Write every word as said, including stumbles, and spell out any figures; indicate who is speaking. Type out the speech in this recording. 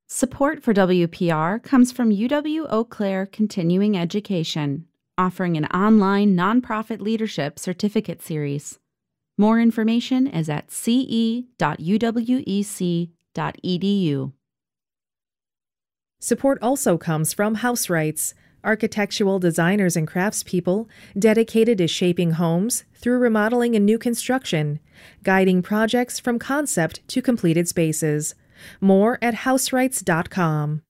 Speaker 1: Support for W P R comes from U W-Eau Claire Continuing Education, offering an online nonprofit leadership certificate series. More information is at c e dot u w e c dot e d u.
Speaker 2: Support also comes from House Rights, architectural designers and craftspeople dedicated to shaping homes through remodeling and new construction, guiding projects from concept to completed spaces. More at house rights dot com.